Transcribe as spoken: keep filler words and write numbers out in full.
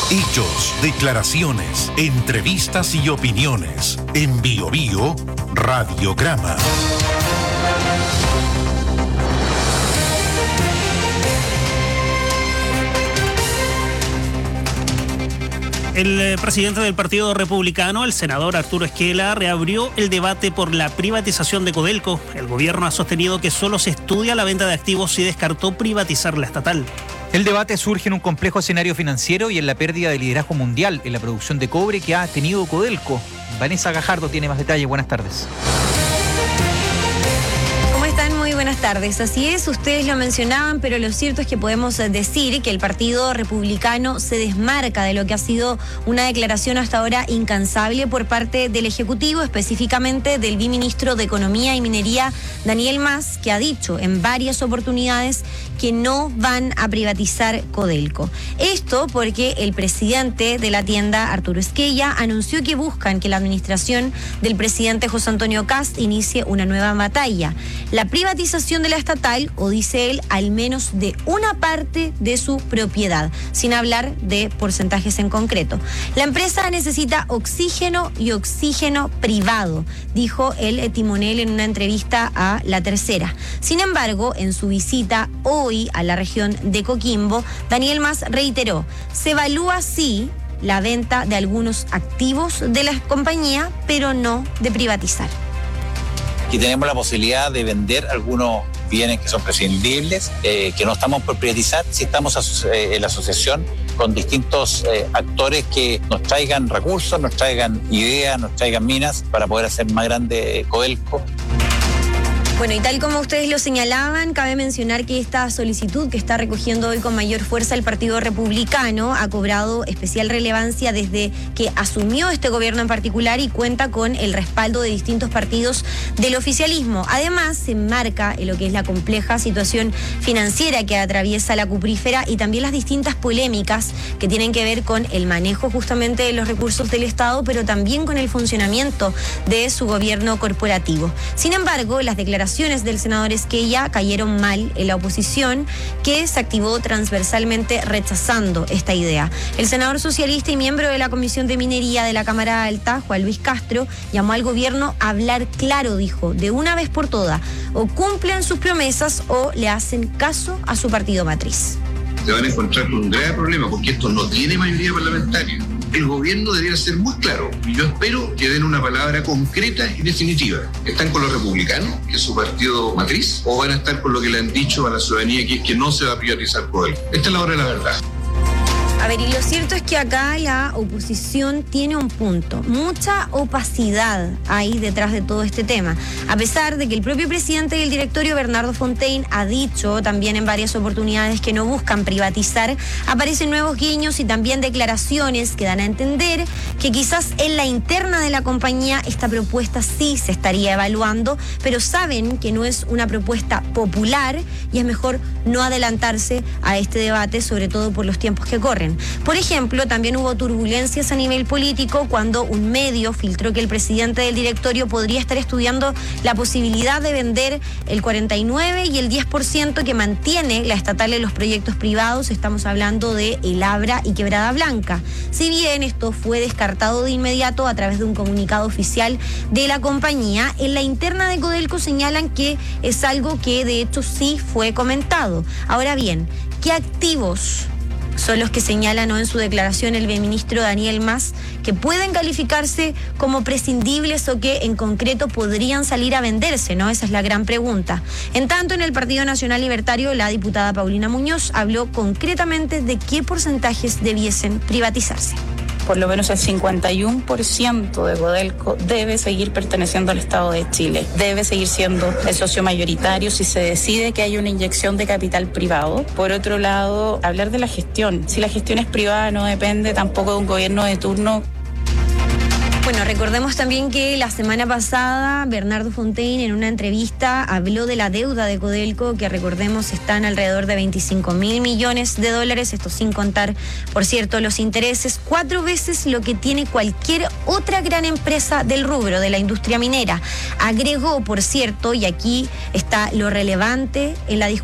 Hechos, declaraciones, entrevistas y opiniones. En Bio Bio Radiograma. El presidente del Partido Republicano, el senador Arturo Esquela, reabrió el debate por la privatización de Codelco. El gobierno ha sostenido que solo se estudia la venta de activos y descartó privatizar la estatal. El debate surge en un complejo escenario financiero y en la pérdida de liderazgo mundial en la producción de cobre que ha tenido Codelco. Vanessa Gajardo tiene más detalles. Buenas tardes. Muy buenas tardes. Así es, ustedes lo mencionaban, pero lo cierto es que podemos decir que el Partido Republicano se desmarca de lo que ha sido una declaración hasta ahora incansable por parte del Ejecutivo, específicamente del viceministro de Economía y Minería, Daniel Mas, que ha dicho en varias oportunidades que no van a privatizar Codelco. Esto porque el presidente de la tienda, Arturo Esquella, anunció que buscan que la administración del presidente José Antonio Kast inicie una nueva batalla. La privatización de la estatal, o dice él, al menos de una parte de su propiedad, sin hablar de porcentajes en concreto. La empresa necesita oxígeno y oxígeno privado, dijo el timonel en una entrevista a La Tercera. Sin embargo, en su visita hoy a la región de Coquimbo, Daniel Mas reiteró, se evalúa sí la venta de algunos activos de la compañía, pero no de privatizar. Y tenemos la posibilidad de vender algunos bienes que son prescindibles, eh, que no estamos por privatizar, si estamos aso- eh, en la asociación con distintos eh, actores que nos traigan recursos, nos traigan ideas, nos traigan minas para poder hacer más grande Codelco. Bueno, y tal como ustedes lo señalaban, cabe mencionar que esta solicitud que está recogiendo hoy con mayor fuerza el Partido Republicano ha cobrado especial relevancia desde que asumió este gobierno en particular y cuenta con el respaldo de distintos partidos del oficialismo. Además, se enmarca en lo que es la compleja situación financiera que atraviesa la cuprífera y también las distintas polémicas que tienen que ver con el manejo justamente de los recursos del Estado, pero también con el funcionamiento de su gobierno corporativo. Sin embargo, las declaraciones del senador Esquella cayeron mal en la oposición, que se activó transversalmente rechazando esta idea. El senador socialista y miembro de la Comisión de Minería de la Cámara Alta, Juan Luis Castro, llamó al gobierno a hablar claro, dijo, de una vez por todas, o cumplen sus promesas o le hacen caso a su partido matriz. Se van a encontrar con un grave problema porque esto no tiene mayoría parlamentaria. El gobierno debería ser muy claro y yo espero que den una palabra concreta y definitiva. ¿Están con los republicanos, que es su partido matriz, o van a estar con lo que le han dicho a la ciudadanía, que es que no se va a privatizar Codelco? Esta es la hora de la verdad. A ver, y lo cierto es que acá la oposición tiene un punto. Mucha opacidad hay detrás de todo este tema. A pesar de que el propio presidente del directorio, Bernardo Fontaine, ha dicho también en varias oportunidades que no buscan privatizar, aparecen nuevos guiños y también declaraciones que dan a entender que quizás en la interna de la compañía esta propuesta sí se estaría evaluando, pero saben que no es una propuesta popular y es mejor no adelantarse a este debate, sobre todo por los tiempos que corren. Por ejemplo, también hubo turbulencias a nivel político cuando un medio filtró que el presidente del directorio podría estar estudiando la posibilidad de vender el cuarenta y nueve y el diez por ciento que mantiene la estatal en los proyectos privados. Estamos hablando de El Abra y Quebrada Blanca. Si bien esto fue descartado de inmediato a través de un comunicado oficial de la compañía, en la interna de Codelco señalan que es algo que de hecho sí fue comentado. Ahora bien, ¿qué activos son los que señala, ¿no?, en su declaración el viceministro Daniel Mas, que pueden calificarse como prescindibles o que en concreto podrían salir a venderse, ¿no? Esa es la gran pregunta. En tanto, en el Partido Nacional Libertario, la diputada Paulina Muñoz habló concretamente de qué porcentajes debiesen privatizarse. Por lo menos el cincuenta y uno por ciento de Codelco debe seguir perteneciendo al Estado de Chile, debe seguir siendo el socio mayoritario si se decide que hay una inyección de capital privado. Por otro lado, hablar de la gestión. Si la gestión es privada, no depende tampoco de un gobierno de turno. Bueno, recordemos también que la semana pasada Bernardo Fontaine en una entrevista habló de la deuda de Codelco, que recordemos están alrededor de veinticinco mil millones de dólares, esto sin contar, por cierto, los intereses, cuatro veces lo que tiene cualquier otra gran empresa del rubro de la industria minera. Agregó, por cierto, y aquí está lo relevante en la discusión,